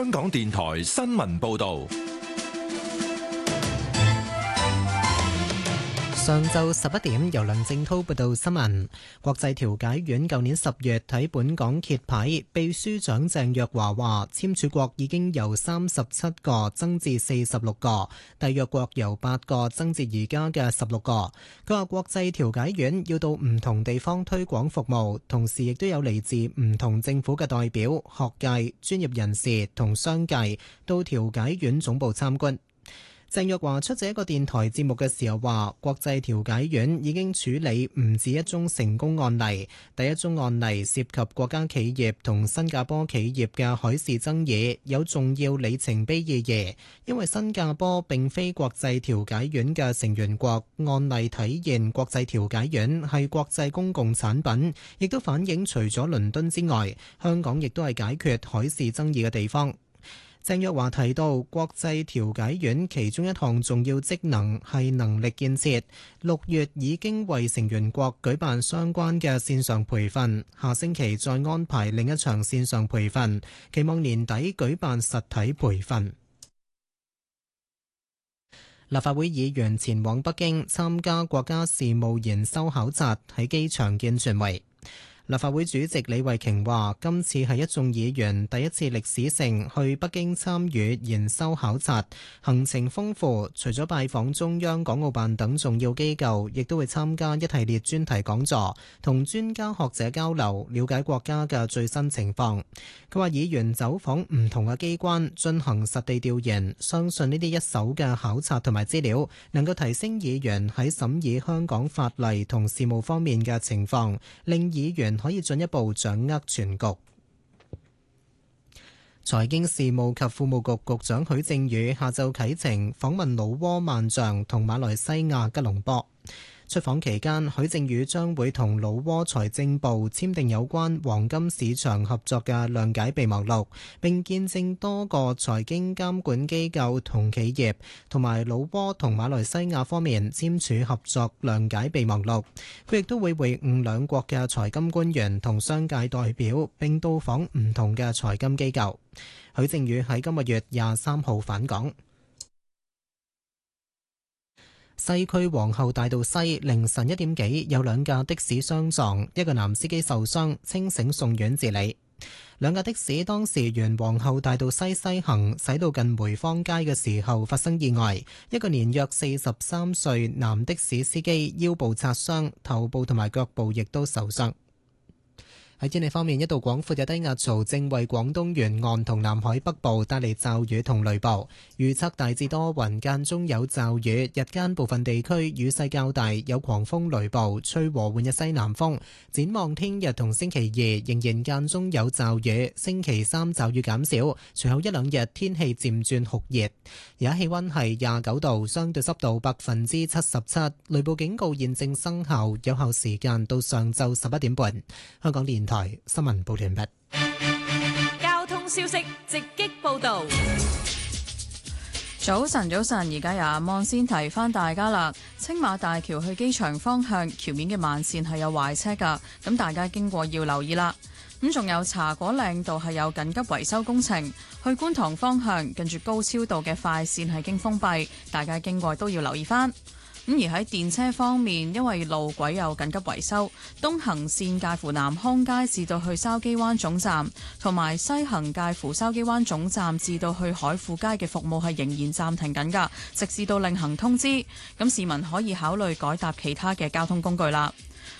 香港電台新聞報道。 上晝11點，由梁正滔報道新聞。國際調解院舊年10月喺本港揭牌，秘書長鄭若驊話，簽署國已經由37個增至46個，締約國由8個增至而家嘅16個。佢話國際調解院要到唔同地方推廣服務，同時亦都有嚟自唔同政府嘅代表、學界、專業人士同商界到調解院總部參觀。鄭若驊出席一個電台節目嘅時候話，國際調解院已經處理唔止一宗成功案例，第一宗案例涉及國家企業同新加坡企業嘅海事爭議，有重要里程碑意義，因為新加坡並非國際調解院嘅成員國，案例體現國際調解院係國際公共產品，亦都反映除咗倫敦之外，香港亦都係解決海事爭議嘅地方。鄭若驊提到，國際調解院其中一項重要職能係能力建設。6月已經為成員國舉辦相關嘅線上培訓，下星期再安排另一場線上培訓，期望年底舉辦實體培訓。立法會議員前往北京參加國家事務研修考察，喺機場見傳媒。立法會主席李慧瓊話，今次係一眾議員第一次歷史性去北京參與研修考察，行程豐富，除咗拜訪中央港澳辦等重要機構，亦都會參加一系列專題講座，同專家學者交流，了解國家嘅最新情況。佢話議員走訪唔同嘅機關，進行實地調研，相信呢啲一手嘅考察同埋資料，能夠提升議員喺審議香港法例同事務方面嘅情況，令議員可以進一步掌握全局。財經事務及庫務局局長許正宇下晝啟程訪問老撾萬象同馬來西亞吉隆坡。出訪期間，許正宇將會同老撾財政部簽訂有關黃金市場合作嘅諒解備忘錄，並見證多個財經監管機構同企業同埋老撾同馬來西亞方面簽署合作諒解備忘錄。佢亦都會會晤兩國嘅財金官員同商界代表，並到訪唔同嘅財金機構。許正宇喺今個月23號返港。西區皇后大道西凌晨1點幾有兩架的士相撞，一個男司機受傷，清醒送院治理。兩架的士當時沿皇后大道西西行，駛到近梅芳街嘅時候發生意外，一個年約43歲男的士司機腰部擦傷，頭部同埋腳部亦都受傷。喺天氣方面，一道廣闊嘅低壓槽正為廣東沿岸同南海北部帶嚟驟雨同雷暴，預測大致多雲，間中有驟雨，日間部分地區雨勢較大，有狂風雷暴，吹和緩嘅西南風。展望聽日同星期2仍然間中有驟雨，星期3驟雨減少，隨後一兩日天氣漸轉酷熱。而家氣溫係29度，相對濕度77%，雷暴警告現正生效，有效時間到上晝11點半。香港電台新聞報完畢。 交通消息直擊報道。 早晨，而家由阿望先提翻大家啦。青馬大橋去機場方向橋面嘅慢線係有壞車噶，咁大家經過要留意啦。咁仲有茶果嶺道係有緊急維修工程，去觀塘方向近住高超道嘅快線係經封閉，大家經過都要留意翻。咁而喺電車方面，因為路軌有緊急維修，東行線介乎南康街至到去筲箕灣總站，同埋西行介乎筲箕灣總站至到去海富街嘅服務係仍然暫停緊㗎，直至到另行通知。咁市民可以考慮改搭其他嘅交通工具啦。